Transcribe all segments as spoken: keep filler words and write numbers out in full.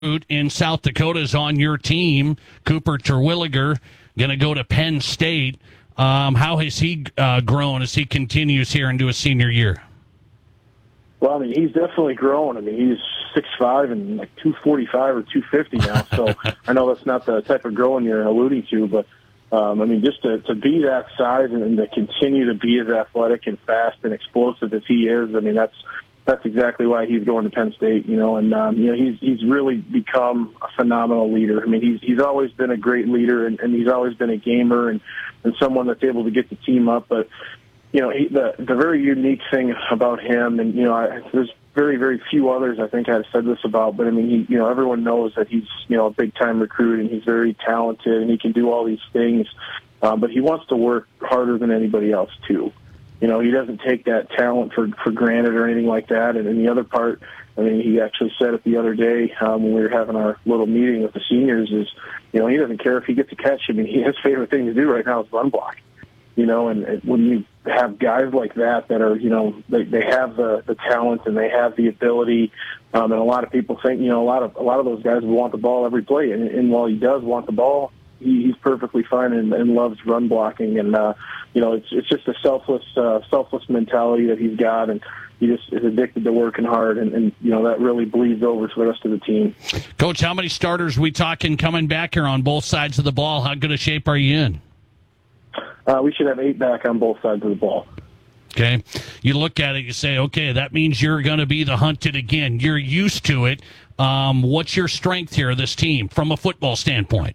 in South Dakota is on your team. Cooper Terwilliger going to go to Penn State. Um, how has he uh, grown as he continues here into his senior year? Well, I mean, he's definitely grown. I mean, he's six five and like two forty-five or two fifty now. So I know that's not the type of growing you're alluding to, but um, I mean, just to, to be that size and, and to continue to be as athletic and fast and explosive as he is, I mean, that's that's exactly why he's going to Penn State. You know, and um, you know, he's he's really become a phenomenal leader. I mean, he's he's always been a great leader, and, and he's always been a gamer and, and someone that's able to get the team up, but. You know, he, the the very unique thing about him, and you know, I, there's very very few others I think I've said this about, but I mean, he, you know, everyone knows that he's you know a big time recruit and he's very talented and he can do all these things, uh, but he wants to work harder than anybody else too. You know, he doesn't take that talent for for granted or anything like that. And, and the other part, I mean, he actually said it the other day um, when we were having our little meeting with the seniors is, you know, he doesn't care if he gets a catch. I mean, he, his favorite thing to do right now is run block. You know, and it, when you have guys like that that are, you know, they, they have the, the talent and they have the ability, um, and a lot of people think, you know, a lot of a lot of those guys want the ball every play, and, and while he does want the ball, he, he's perfectly fine and, and loves run blocking, and uh, you know, it's it's just a selfless uh, selfless mentality that he's got, and he just is addicted to working hard, and, and you know that really bleeds over to the rest of the team. Coach, how many starters we talking coming back here on both sides of the ball? How good a shape are you in? Uh, we should have eight back on both sides of the ball. Okay. You look at it, you say, okay, that means you're going to be the hunted again. You're used to it. Um, what's your strength here, this team, from a football standpoint?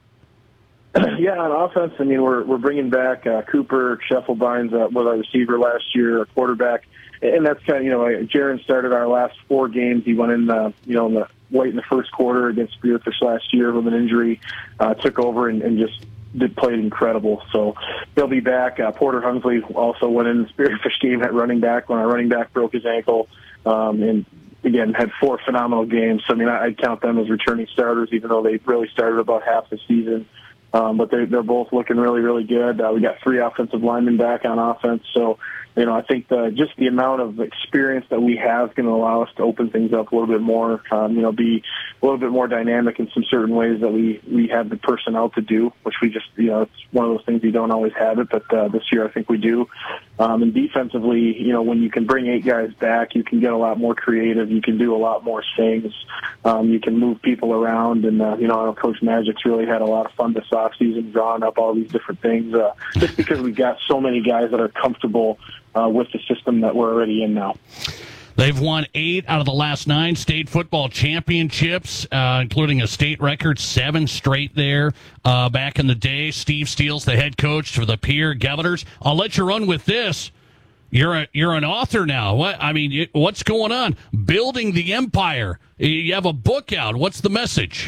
Yeah, on offense, I mean, we're we're bringing back uh, Cooper Scheffelbeins uh, was our receiver last year, our quarterback, and that's kind of, you know, Jaron started our last four games. He went in, uh, you know, in the, late in the first quarter against Spearfish last year with an injury, uh, took over and, and just did played incredible, so he'll be back. Uh, Porter Hunsley also went in the Spearfish game at running back when our running back broke his ankle, um, and again had four phenomenal games. So I mean, I, I'd count them as returning starters, even though they really started about half the season. Um, but they're, they're both looking really, really good. Uh, we got three offensive linemen back on offense, so you know I think the, just the amount of experience that we have is going to allow us to open things up a little bit more. Um, you know, be a little bit more dynamic in some certain ways that we we have the personnel to do, which we just you know it's one of those things you don't always have it, but uh, this year I think we do. Um, and defensively, you know, when you can bring eight guys back, you can get a lot more creative. You can do a lot more things. Um, you can move people around, and uh, you know, I know Coach Magic's really had a lot of fun this offseason drawing up all these different things, uh, just because we've got so many guys that are comfortable uh, with the system that we're already in now. They've won eight out of the last nine state football championships, uh, including a state record, seven straight there uh, back in the day. Steve Steele's the head coach for the Pierre Governors. I'll let you run with this. You're a, you're an author now. What I mean, you, what's going on? Building the Empire. You have a book out. What's the message?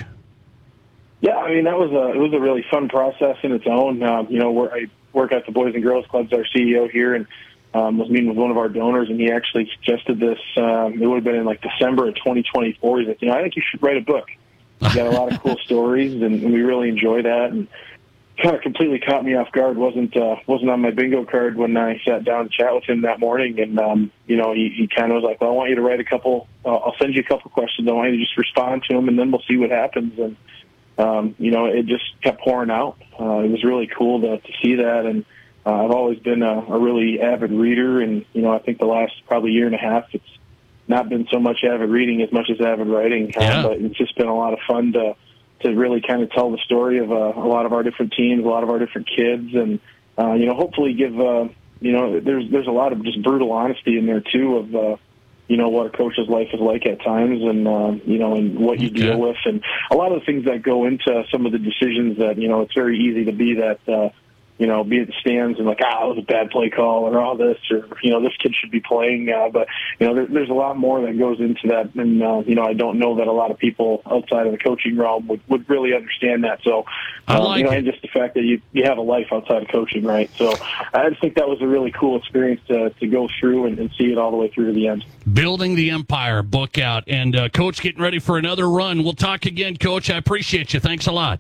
Yeah, I mean that was a it was a really fun process in its own. Um, you know, where I work at the Boys and Girls Clubs, our C E O here, and Um, was meeting with one of our donors, and he actually suggested this. Um, it would have been in like December of twenty twenty-four. He's like, you know, I think you should write a book. You got a lot of cool stories, and, and we really enjoy that. And kind of completely caught me off guard. wasn't uh, wasn't on my bingo card when I sat down to chat with him that morning. And um, you know, he, he kind of was like, well, I want you to write a couple. Uh, I'll send you a couple questions. I want you to just respond to them, and then we'll see what happens. And um, you know, it just kept pouring out. Uh, it was really cool to, to see that. And Uh, I've always been a, a really avid reader, and you know, I think the last probably year and a half, it's not been so much avid reading as much as avid writing. Yeah. Um, but it's just been a lot of fun to to really kind of tell the story of uh, a lot of our different teams, a lot of our different kids, and uh, you know, hopefully give uh, you know, there's there's a lot of just brutal honesty in there too of uh, you know what a coach's life is like at times, and uh, you know, and what you okay. deal with, and a lot of the things that go into some of the decisions that you know, it's very easy to be that. Uh, you know, be at the stands and like, ah, it was a bad play call or all this, or, you know, this kid should be playing. Uh, but, you know, there, there's a lot more that goes into that. And, uh, you know, I don't know that a lot of people outside of the coaching realm would, would really understand that. So, I um, like you know, it. and just the fact that you, you have a life outside of coaching, right? So I just think that was a really cool experience to, to go through and, and see it all the way through to the end. Building the Empire book out. And, uh, Coach, getting ready for another run. We'll talk again, Coach. I appreciate you. Thanks a lot.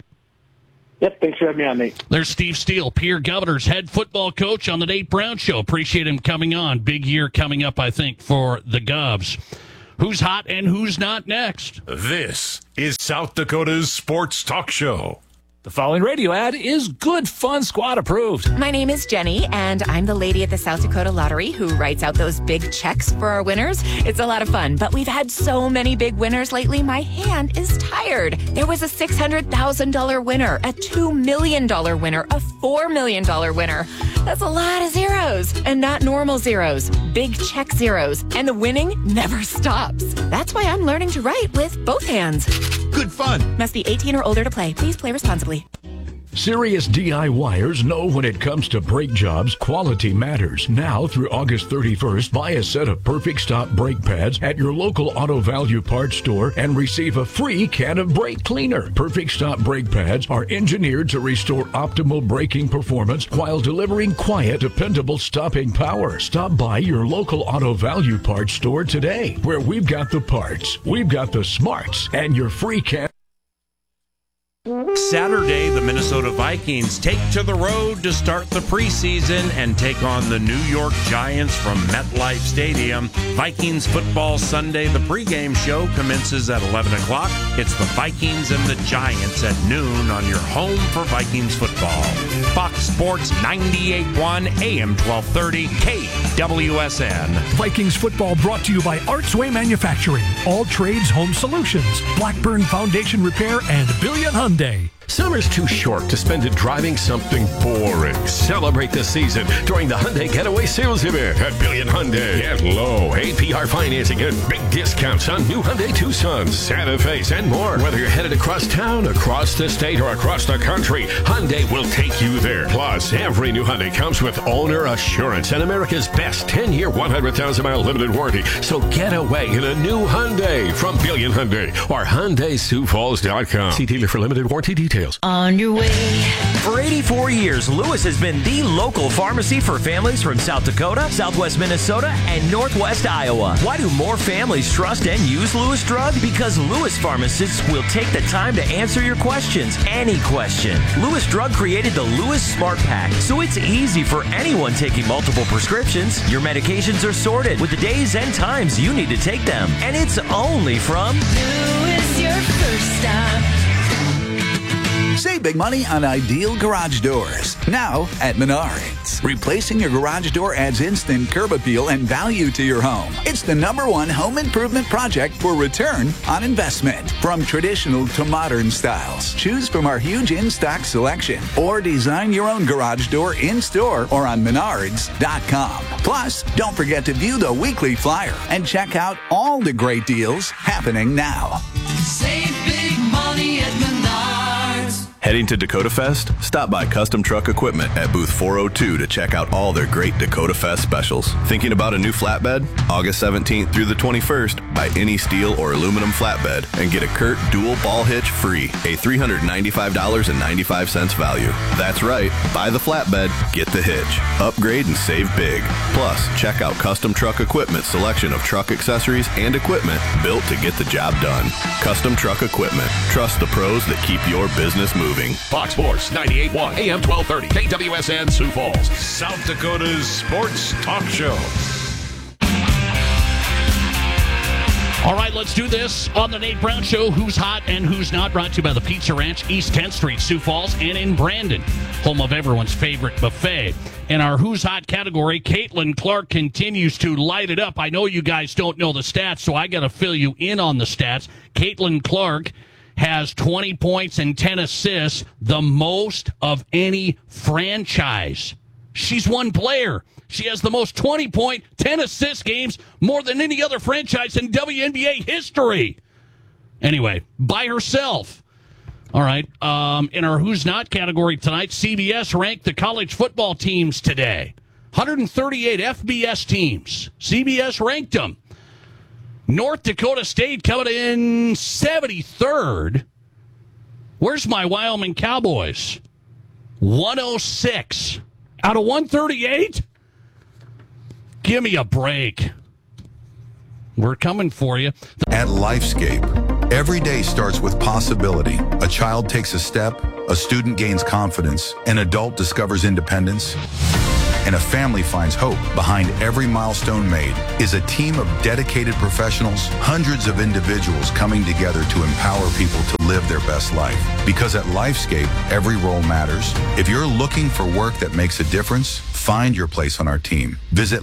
Yep, thanks for having me on, Nate. There's Steve Steele, Pierre Governors head football coach on the Nate Brown Show. Appreciate him coming on. Big year coming up, I think, for the Govs. Who's hot and who's not next? This is South Dakota's sports talk show. The following radio ad is Good Fun Squad approved. My name is Jenny, and I'm the lady at the South Dakota Lottery who writes out those big checks for our winners. It's a lot of fun, but we've had so many big winners lately, my hand is tired. There was a six hundred thousand dollars winner, a two million dollars winner, a four million dollars winner. That's a lot of zeros, and not normal zeros, big check zeros, and the winning never stops. That's why I'm learning to write with both hands. Good fun. Must be eighteen or older to play. Please play responsibly. Serious DIYers know when it comes to brake jobs, quality matters. Now through August thirty-first, buy a set of Perfect Stop brake pads at your local Auto Value parts store and receive a free can of brake cleaner. Perfect Stop brake pads are engineered to restore optimal braking performance while delivering quiet, dependable stopping power. Stop by your local Auto Value parts store today, where we've got the parts, we've got the smarts, and your free can. Saturday, the Minnesota Vikings take to the road to start the preseason and take on the New York Giants from MetLife Stadium. Vikings Football Sunday, the pregame show commences at eleven o'clock. It's the Vikings and the Giants at noon on your home for Vikings football. Fox Sports ninety-eight point one, A M twelve thirty, K W S N. Vikings football brought to you by Artsway Manufacturing, All Trades Home Solutions, Blackburn Foundation Repair, and Billion Hyundai. Summer's too short to spend it driving something boring. Celebrate the season during the Hyundai Getaway Sales Event at Billion Hyundai. Get low A P R financing and big discounts on new Hyundai Tucsons, Santa Fe's, and more. Whether you're headed across town, across the state, or across the country, Hyundai will take you there. Plus, every new Hyundai comes with owner assurance and America's best ten-year, one hundred thousand mile limited warranty. So get away in a new Hyundai from Billion Hyundai or Hyundai Sioux Falls dot com. See dealer for limited warranty details. On your way. For eighty-four years, Lewis has been the local pharmacy for families from South Dakota, Southwest Minnesota, and Northwest Iowa. Why do more families trust and use Lewis Drug? Because Lewis pharmacists will take the time to answer your questions, any question. Lewis Drug created the Lewis Smart Pack, so it's easy for anyone taking multiple prescriptions. Your medications are sorted with the days and times you need to take them, and it's only from Lewis, your first stop. Save big money on Ideal Garage Doors. Now at Menards. Replacing your garage door adds instant curb appeal and value to your home. It's the number one home improvement project for return on investment. From traditional to modern styles, choose from our huge in-stock selection or design your own garage door in-store or on menards dot com. Plus, don't forget to view the weekly flyer and check out all the great deals happening now. Save big money at Menards. Heading to Dakota Fest? Stop by Custom Truck Equipment at booth four oh two to check out all their great Dakota Fest specials. Thinking about a new flatbed? August seventeenth through the twenty-first, buy any steel or aluminum flatbed and get a Curt dual ball hitch free, a three hundred ninety-five dollars and ninety-five cents value. That's right, buy the flatbed, get the hitch. Upgrade and save big. Plus, check out Custom Truck Equipment's selection of truck accessories and equipment built to get the job done. Custom Truck Equipment. Trust the pros that keep your business moving. Fox Sports ninety-eight point one, A M twelve thirty, K W S N Sioux Falls, South Dakota's sports talk show. All right, let's do this on the Nate Brown Show. Who's hot and who's not? Brought to you by the Pizza Ranch, East tenth Street, Sioux Falls, and in Brandon, home of everyone's favorite buffet. In our Who's Hot category, Caitlin Clark continues to light it up. I know you guys don't know the stats, so I got to fill you in on the stats. Caitlin Clark has twenty points and ten assists, the most of any franchise. She's one player. She has the most twenty-point, ten-assist games, more than any other franchise in W N B A history. Anyway, by herself. All right, um, in our Who's Not category tonight, C B S ranked the college football teams today. one hundred thirty-eight F B S teams. C B S ranked them. North Dakota State coming in seventy-third. Where's my Wyoming Cowboys? one oh six. Out of one thirty-eight? Give me a break. We're coming for you. At Lifescape, every day starts with possibility. A child takes a step, a student gains confidence, an adult discovers independence, and a family finds hope. Behind every milestone made is a team of dedicated professionals, hundreds of individuals coming together to empower people to live their best life. Because at Lifescape, every role matters. If you're looking for work that makes a difference, find your place on our team. Visit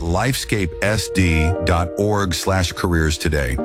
lifescapesd.org slash careers today.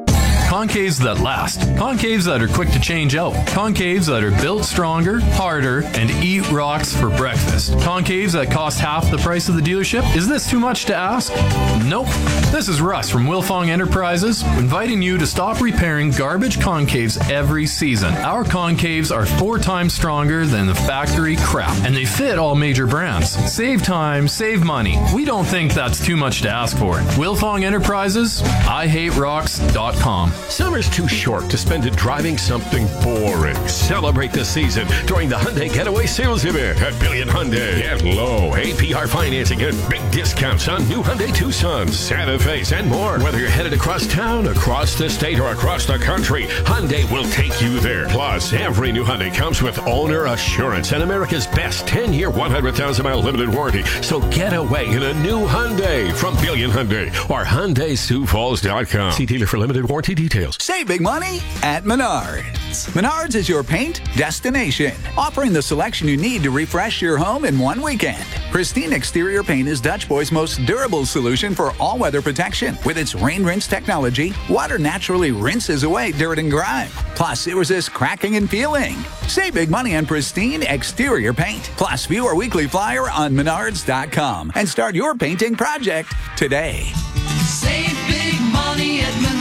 Concaves that last. Concaves that are quick to change out. Concaves that are built stronger, harder, and eat rocks for breakfast. Concaves that cost half the price of the dealership. Is this too much to ask? Nope. This is Russ from Wilfong Enterprises, inviting you to stop repairing garbage concaves every season. Our concaves are four times stronger than the factory crap, and they fit all major brands. Save time, save money. We don't think that's too much to ask for. Wilfong Enterprises, I hate rocks dot com. Summer's too short to spend it driving something boring. Celebrate the season during the Hyundai Getaway Sales Event at Billion Hyundai. Get low A P R financing and big discounts on new Hyundai Tucsons, Santa Fe's, and more. Whether you're headed across town, across the state, or across the country, Hyundai will take you there. Plus, every new Hyundai comes with owner assurance and America's best ten-year, one hundred thousand mile limited warranty. So get away in a new Hyundai from Billion Hyundai or Hyundai Sioux Falls dot com. See dealer for limited warranty details. Save big money at Menards. Menards is your paint destination, offering the selection you need to refresh your home in one weekend. Pristine Exterior Paint is Dutch Boy's most durable solution for all-weather protection. With its rain rinse technology, water naturally rinses away dirt and grime. Plus, it resists cracking and peeling. Save big money on Pristine Exterior Paint. Plus, view our weekly flyer on menards dot com and start your painting project today. Save big money at Menards.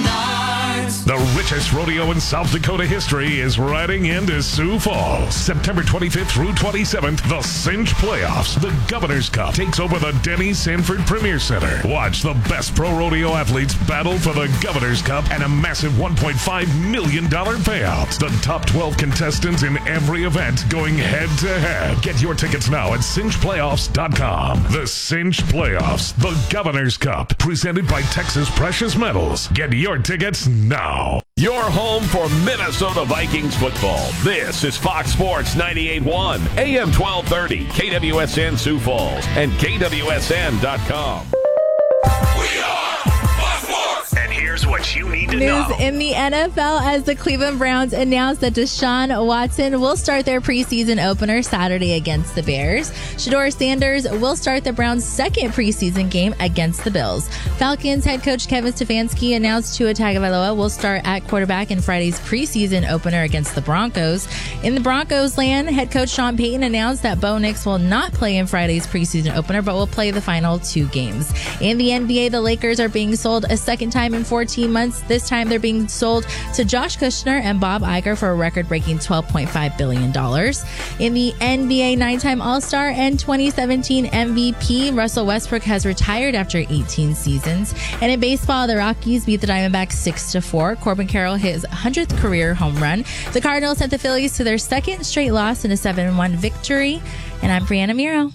The richest rodeo in South Dakota history is riding into Sioux Falls. September twenty-fifth through twenty-seventh, the Cinch Playoffs. The Governor's Cup takes over the Denny Sanford Premier Center. Watch the best pro rodeo athletes battle for the Governor's Cup and a massive one point five million dollars payout. The top twelve contestants in every event going head-to-head. Get your tickets now at cinch playoffs dot com. The Cinch Playoffs, the Governor's Cup, presented by Texas Precious Metals. Get your tickets now. Your home for Minnesota Vikings football. This is Fox Sports ninety-eight point one, A M twelve thirty, K W S N Sioux Falls, and K W S N dot com. We are Fox Sports. And here's what you need to News know. in the N F L as the Cleveland Browns announced that Deshaun Watson will start their preseason opener Saturday against the Bears. Shedeur Sanders will start the Browns' second preseason game against the Bills. Falcons head coach Kevin Stefanski announced Tua Tagovailoa will start at quarterback in Friday's preseason opener against the Broncos. In the Broncos land, head coach Sean Payton announced that Bo Nix will not play in Friday's preseason opener, but will play the final two games. In the N B A, the Lakers are being sold a second time in fourteen months. This time they're being sold to Josh Kushner and Bob Iger for a record-breaking twelve point five billion dollars. In the N B A, nine-time All-Star and twenty seventeen M V P Russell Westbrook has retired after eighteen seasons. And in baseball, the Rockies beat the Diamondbacks six to four. Corbin Carroll hit his hundredth career home run. The Cardinals sent the Phillies to their second straight loss in a seven one victory. And I'm Brianna Miro.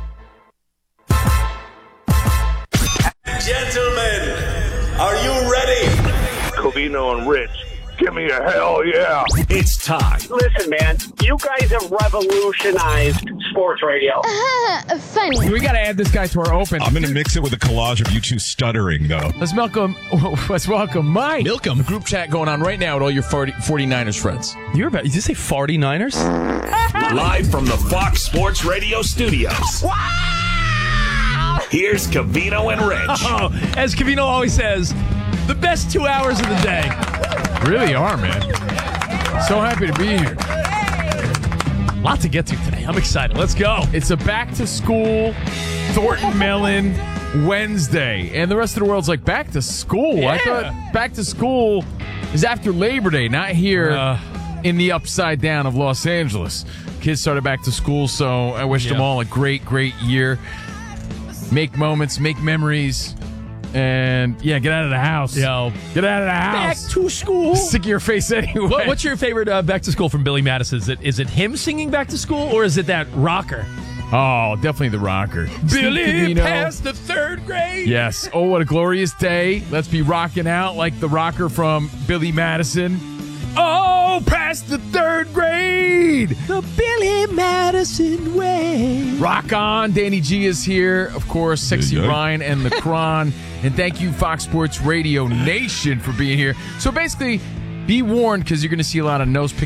Gentlemen, are you ready? Covino and Rich, give me a hell yeah. It's time. Listen, man, you guys have revolutionized sports radio. Uh, funny. We got to add this guy to our open. I'm going to mix it with a collage of you two stuttering, though. Let's welcome, let's welcome Mike. Milcom. Group chat going on right now with all your forty, 49ers friends. You're about, did you say forty-niners? Live from the Fox Sports Radio studios. Wow! Here's Covino and Rich. Oh, as Covino always says, the best two hours of the day. Really are, man. So happy to be here. A lot to get to today. I'm excited. Let's go. It's a back-to-school Thornton Mellon Wednesday. And the rest of the world's like, back to school? Yeah. I thought back to school is after Labor Day, not here uh, in the upside down of Los Angeles. Kids started back to school, so I wish yeah. them all a great, great year. Make moments, make memories. And, yeah, get out of the house. Yo. Get out of the house. Back to school. Stick your face anyway. What, what's your favorite uh, back to school from Billy Madison? Is it, is it him singing back to school, or is it that rocker? Oh, definitely the rocker. Billy passed the third grade. Yes. Oh, what a glorious day. Let's be rocking out like the rocker from Billy Madison. Oh, past the third grade. Wade. The Billy Madison way. Rock on. Danny G is here. Of course, Sexy Yeah, yeah. Ryan and the Cron. And thank you, Fox Sports Radio Nation, for being here. So basically, be warned because you're going to see a lot of nose